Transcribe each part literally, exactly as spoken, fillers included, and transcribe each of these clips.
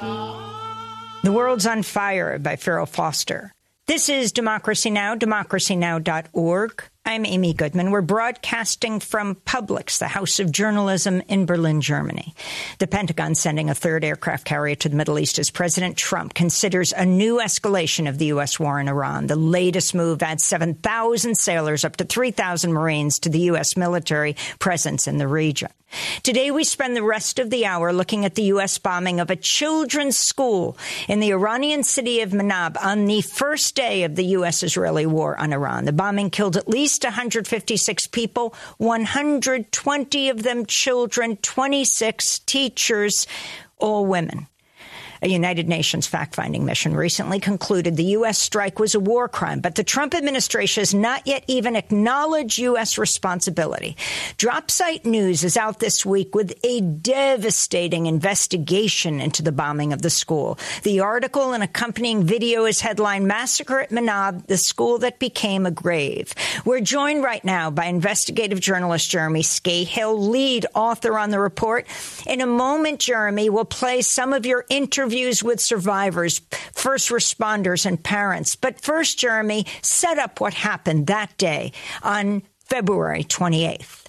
The World's on Fire by Farrell Foster. This is Democracy Now!, democracy now dot org. I'm Amy Goodman. We're broadcasting from Publix, the House of Journalism in Berlin, Germany. The Pentagon sending a third aircraft carrier to the Middle East as President Trump considers a new escalation of the U S war in Iran. The latest move adds seven thousand sailors, up to three thousand Marines to the U S military presence in the region. Today, we spend the rest of the hour looking at the U S bombing of a children's school in the Iranian city of Manab on the first day of the U S-Israeli war on Iran. The bombing killed at least one hundred fifty-six people, one hundred twenty of them children, twenty-six teachers, all women. A United Nations fact-finding mission recently concluded the U S strike was a war crime, but the Trump administration has not yet even acknowledged U S responsibility. Dropsite News is out this week with a devastating investigation into the bombing of the school. The article and accompanying video is headlined Massacre at Manab, the school that became a grave. We're joined right now by investigative journalist Jeremy Scahill, lead author on the report. In a moment, Jeremy, we'll play some of your interviews with survivors, first responders, and parents. But first, Jeremy, set up what happened that day on February twenty-eighth.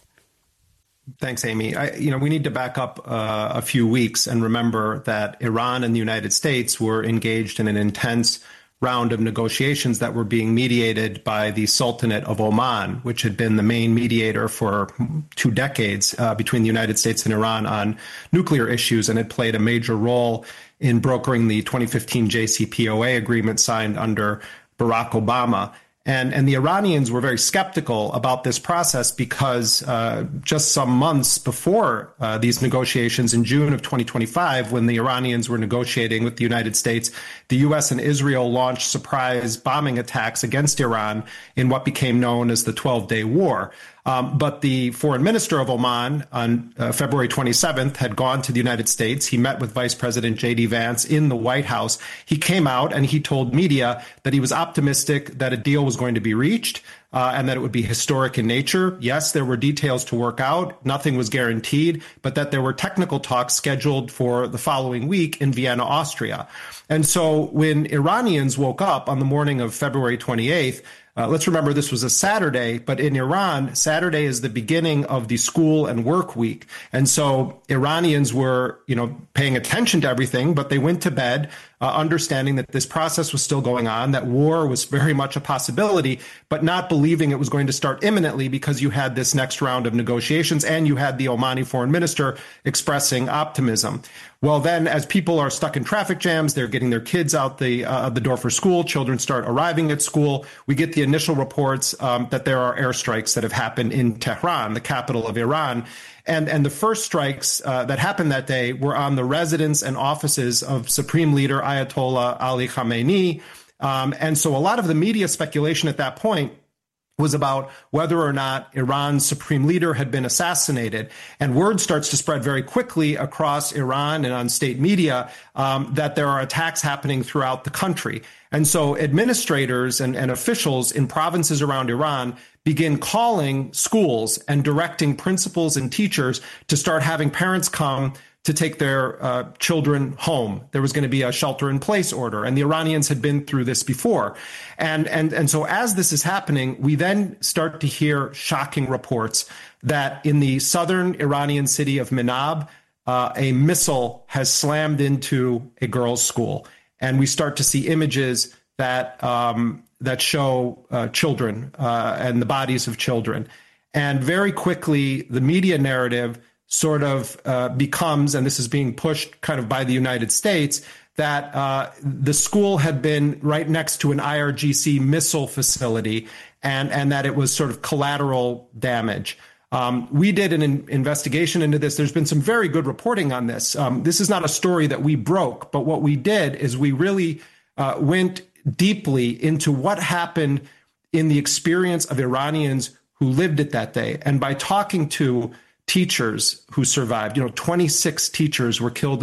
Thanks, Amy. I, you know, we need to back up uh, a few weeks and remember that Iran and the United States were engaged in an intense round of negotiations that were being mediated by the Sultanate of Oman, which had been the main mediator for two decades uh, between the United States and Iran on nuclear issues, and had played a major role in brokering the twenty fifteen J C P O A agreement signed under Barack Obama. And, and the Iranians were very skeptical about this process because uh, just some months before uh, these negotiations in June of twenty twenty-five, when the Iranians were negotiating with the United States, the U S and Israel launched surprise bombing attacks against Iran in what became known as the twelve-day war. Um, but the foreign minister of Oman on uh, February twenty-seventh had gone to the United States. He met with Vice President J D Vance in the White House. He came out and he told media that he was optimistic that a deal was going to be reached uh, and that it would be historic in nature. Yes, there were details to work out. Nothing was guaranteed, but that there were technical talks scheduled for the following week in Vienna, Austria. And so when Iranians woke up on the morning of February twenty-eighth, Uh, let's remember this was a Saturday, but in Iran, Saturday is the beginning of the school and work week. And so Iranians were, you know, paying attention to everything, but they went to bed uh, understanding that this process was still going on, that war was very much a possibility, but not believing it was going to start imminently because you had this next round of negotiations and you had the Omani foreign minister expressing optimism. Well, then, as people are stuck in traffic jams, they're getting their kids out the uh, the door for school. Children start arriving at school. We get the initial reports um, that there are airstrikes that have happened in Tehran, the capital of Iran. And and the first strikes uh, that happened that day were on the residence and offices of Supreme Leader Ayatollah Ali Khamenei. Um, and so a lot of the media speculation at that point was about whether or not Iran's supreme leader had been assassinated. And word starts to spread very quickly across Iran and on state media um, that there are attacks happening throughout the country. And so administrators and, and officials in provinces around Iran begin calling schools and directing principals and teachers to start having parents come to take their uh, children home. There was going to be a shelter-in-place order, and the Iranians had been through this before. And, and, and so as this is happening, we then start to hear shocking reports that in the southern Iranian city of Manab, uh, a missile has slammed into a girls' school. And we start to see images that, um, that show uh, children uh, and the bodies of children. And very quickly, the media narrative sort of uh, becomes, and this is being pushed kind of by the United States, that uh, the school had been right next to an I R G C missile facility and, and that it was sort of collateral damage. Um, we did an in- investigation into this. There's been some very good reporting on this. Um, this is not a story that we broke, but what we did is we really uh, went deeply into what happened in the experience of Iranians who lived it that day. And by talking to teachers who survived, you know, twenty-six teachers were killed